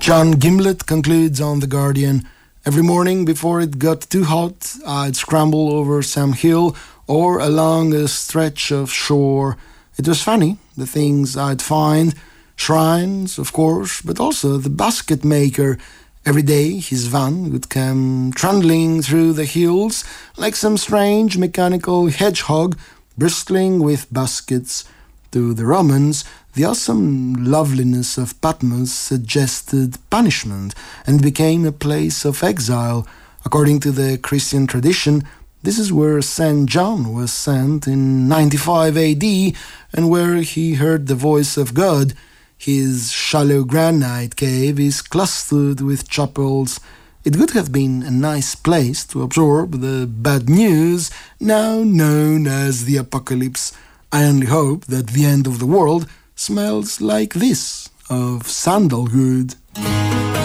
John Gimlet concludes on The Guardian. Every morning before it got too hot, I'd scramble over some hill or along a stretch of shore. It was funny, the things I'd find. Shrines, of course, but also the basket maker. Every day his van would come trundling through the hills like some strange mechanical hedgehog bristling with baskets. To the Romans, the awesome loveliness of Patmos suggested punishment and became a place of exile. According to the Christian tradition, this is where St. John was sent in 95 AD and where he heard the voice of God. His shallow granite cave is clustered with chapels. It would have been a nice place to absorb the bad news now known as the apocalypse. I only hope that the end of the world smells like this, of sandalwood.